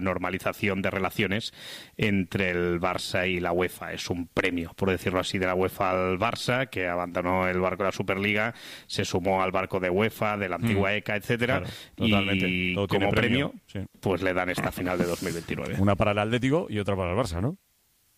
normalización de relaciones entre el Barça y la UEFA. Es un premio, por decirlo así, de la UEFA al Barça, que abandonó el barco de la Superliga, se sumó al barco de UEFA, de la antigua ECA, etcétera, claro, y como premio, pues le dan esta final de 2029. Una para el Atlético y otra para el Barça, ¿no?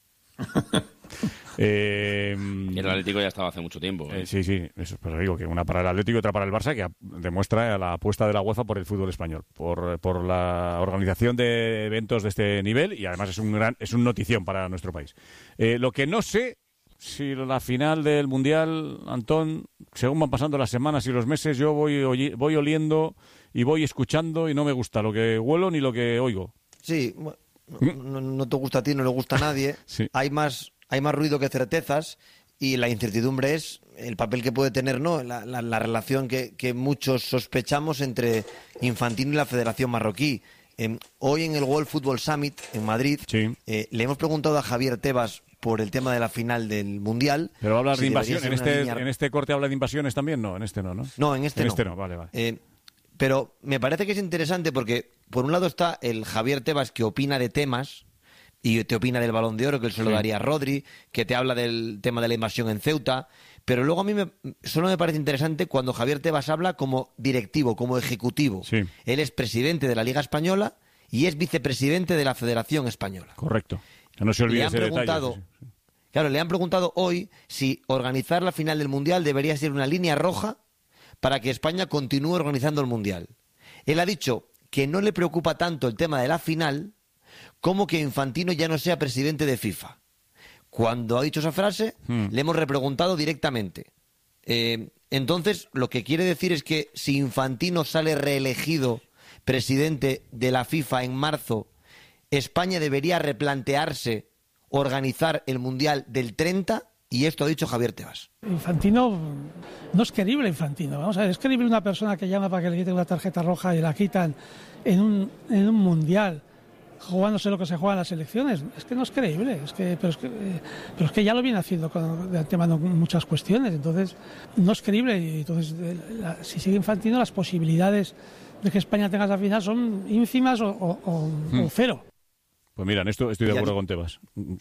El Atlético ya estaba hace mucho tiempo. Sí, eso, pero digo que una para el Atlético y otra para el Barça, que demuestra la apuesta de la UEFA por el fútbol español, por la organización de eventos de este nivel, y además es un notición para nuestro país. Lo que no sé, si la final del Mundial, Antón, según van pasando las semanas y los meses, yo voy oliendo y voy escuchando y no me gusta lo que huelo ni lo que oigo. Sí, no te gusta a ti, no le gusta a nadie. Sí. Hay más ruido que certezas, y la incertidumbre es el papel que puede tener, ¿no? La relación que muchos sospechamos entre Infantino y la Federación Marroquí. Hoy en el World Football Summit en Madrid, le hemos preguntado a Javier Tebas por el tema de la final del Mundial. Pero va a hablar de invasión. En este corte habla de invasiones también, ¿no? En este no, ¿no? No, en este no. Vale. Pero me parece que es interesante porque, por un lado, está el Javier Tebas, que opina de temas y te opina del Balón de Oro, que él se lo daría a Rodri, que te habla del tema de la invasión en Ceuta. Pero luego a mí solo me parece interesante cuando Javier Tebas habla como directivo, como ejecutivo. Sí. Él es presidente de la Liga Española y es vicepresidente de la Federación Española. Correcto. Que no se olvide ese detalle. Sí. Claro, le han preguntado hoy si organizar la final del Mundial debería ser una línea roja para que España continúe organizando el Mundial. Él ha dicho que no le preocupa tanto el tema de la final como que Infantino ya no sea presidente de FIFA. Cuando ha dicho esa frase, le hemos repreguntado directamente. Entonces, lo que quiere decir es que si Infantino sale reelegido presidente de la FIFA en marzo, España debería replantearse organizar el Mundial del 30, y esto ha dicho Javier Tebas. Infantino no es creíble. Vamos a ver, es creíble una persona que llama para que le quiten una tarjeta roja y la quitan en un Mundial, jugándose lo que se juega en las elecciones. Es que no es creíble. Pero es que ya lo viene haciendo de antemano con muchas cuestiones. Entonces, no es creíble. Y entonces, si sigue Infantino, las posibilidades de que España tenga esa final son ínfimas o cero. Pues mira, en esto estoy de acuerdo con Tebas. A mí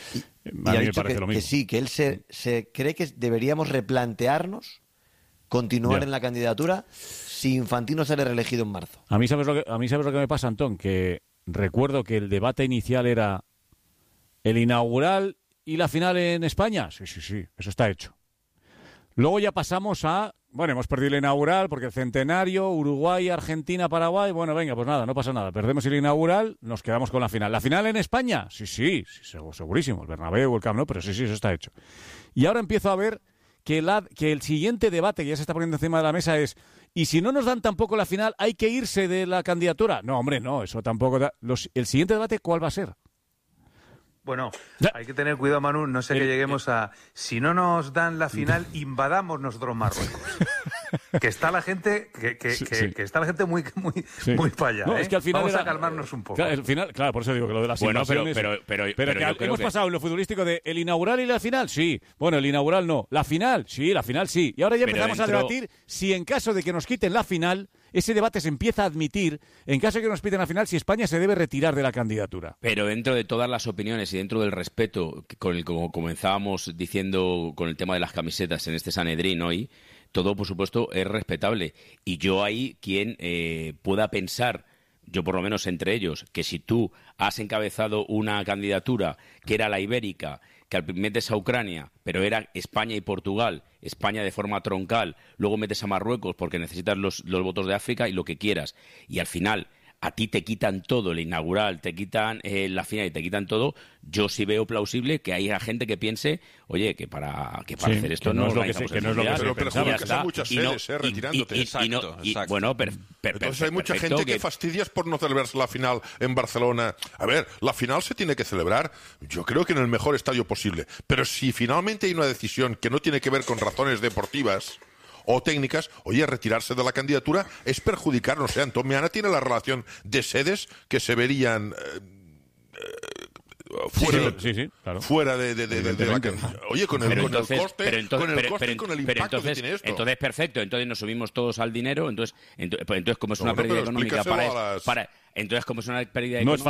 me parece lo mismo. Que sí, que él se cree que deberíamos replantearnos continuar en la candidatura si Infantino sale reelegido en marzo. A mí sabes lo que me pasa, Antón, que recuerdo que el debate inicial era el inaugural y la final en España. Sí, eso está hecho. Luego ya pasamos a, hemos perdido el inaugural porque el centenario, Uruguay, Argentina, Paraguay, venga, pues nada, no pasa nada. Perdemos el inaugural, nos quedamos con la final. ¿La final en España? Sí, segurísimo. El Bernabéu, el Camp Nou, pero sí, eso está hecho. Y ahora empiezo a ver que el siguiente debate que ya se está poniendo encima de la mesa es, ¿y si no nos dan tampoco la final, hay que irse de la candidatura? No, hombre, no, eso tampoco el siguiente debate, ¿cuál va a ser? Bueno, hay que tener cuidado, Manu, no sé que lleguemos a... Si no nos dan la final, invadamos nosotros Marruecos. Que está la gente que está la gente muy para allá. No, es que al final vamos a calmarnos un poco. Claro, por eso digo que lo de las invasiones... Pero hemos pasado en lo futbolístico de el inaugural y la final, sí. Bueno, el inaugural no. La final, sí. Y ahora ya empezamos a debatir si en caso de que nos quiten la final, ese debate se empieza a admitir, en caso de que nos quiten la final, si España se debe retirar de la candidatura. Pero dentro de todas las opiniones y dentro del respeto, como comenzábamos diciendo con el tema de las camisetas en este Sanedrín hoy, todo, por supuesto, es respetable. Y yo ahí, quien pueda pensar, yo por lo menos entre ellos, que si tú has encabezado una candidatura que era la ibérica, que metes a Ucrania, pero era España y Portugal, España de forma troncal, luego metes a Marruecos porque necesitas los votos de África y lo que quieras, y al final a ti te quitan todo, el inaugural, te quitan la final y te quitan todo, yo sí veo plausible que haya gente que piense, oye, que para hacer esto no es lo que se pensaba. Que hay muchas sedes retirándote. Exacto. Bueno, entonces hay mucha gente que fastidias por no celebrarse la final en Barcelona. A ver, la final se tiene que celebrar, yo creo que en el mejor estadio posible. Pero si finalmente hay una decisión que no tiene que ver con razones deportivas o técnicas, oye, retirarse de la candidatura es perjudicar, no sé, Antón Meana tiene la relación de sedes que se verían fuera de la candidatura. Oye, con el coste y con el impacto que tiene esto. Entonces, perfecto, entonces nos subimos todos al dinero, entonces como es una pérdida económica entonces como es una pérdida económica